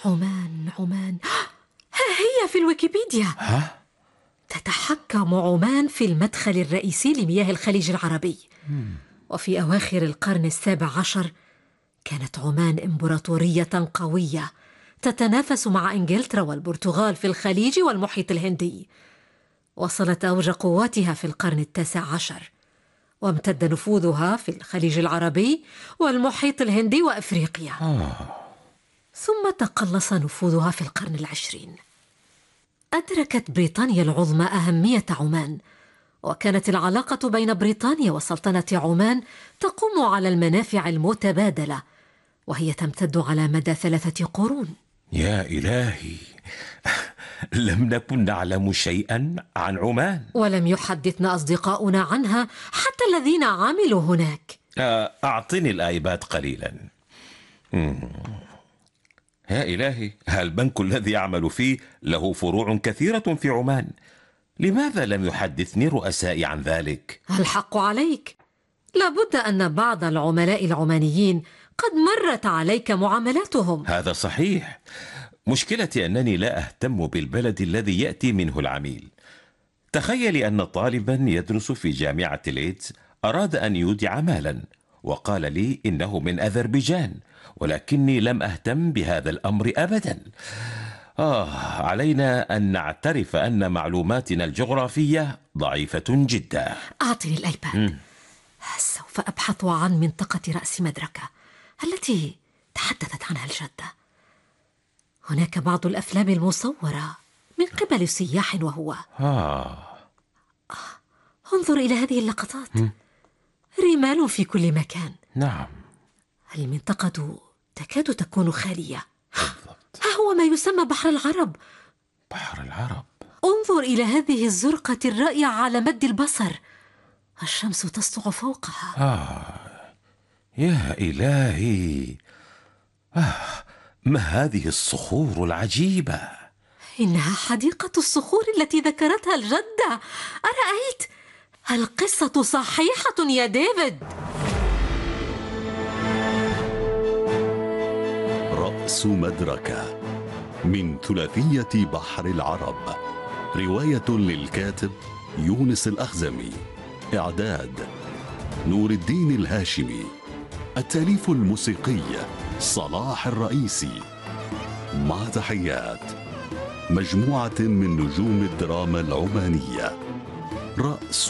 عمان ها هي في الويكيبيديا. ها؟ تتحكم عمان في المدخل الرئيسي لمياه الخليج العربي. وفي أواخر القرن 17 كانت عمان إمبراطورية قوية تتنافس مع إنجلترا والبرتغال في الخليج والمحيط الهندي. وصلت أوج قواتها في القرن 19 وامتد نفوذها في الخليج العربي والمحيط الهندي وأفريقيا. ثم تقلص نفوذها في القرن 20. أدركت بريطانيا العظمى أهمية عمان، وكانت العلاقة بين بريطانيا وسلطنة عمان تقوم على المنافع المتبادلة، وهي تمتد على مدى 3 قرون. يا إلهي، لم نكن نعلم شيئا عن عمان، ولم يحدثنا أصدقاؤنا عنها حتى الذين عملوا هناك. أعطني الآيباد قليلا. يا إلهي، البنك الذي يعمل فيه له فروع كثيرة في عمان. لماذا لم يحدثني رؤسائي عن ذلك؟ الحق عليك، لابد أن بعض العملاء العمانيين قد مرت عليك معاملاتهم. هذا صحيح. مشكلتي أنني لا أهتم بالبلد الذي يأتي منه العميل. تخيلي أن طالبا يدرس في جامعة ليدز أراد أن يودع مالا وقال لي إنه من أذربيجان، ولكني لم أهتم بهذا الأمر أبدا. علينا أن نعترف أن معلوماتنا الجغرافية ضعيفة جدا. أعطني الآيباد. سوف أبحث عن منطقة رأس مدركة التي تحدثت عنها الجدة. هناك بعض الأفلام المصورة من قبل سياح وهو انظر إلى هذه اللقطات. رمال في كل مكان. نعم. المنطقة تكاد تكون خالية. ها هو ما يسمى بحر العرب. بحر العرب. انظر إلى هذه الزرقة الرائعة على مد البصر، الشمس تسطع فوقها. يا إلهي، ما هذه الصخور العجيبة؟ إنها حديقة الصخور التي ذكرتها الجدة. أرأيت؟ القصة صحيحة يا ديفيد. رأس مدركة من ثلاثية بحر العرب، رواية للكاتب يونس الأخزمي، إعداد نور الدين الهاشمي، التأليف الموسيقي صلاح الرئيسي، مع تحيات مجموعة من نجوم الدراما العمانية. رأس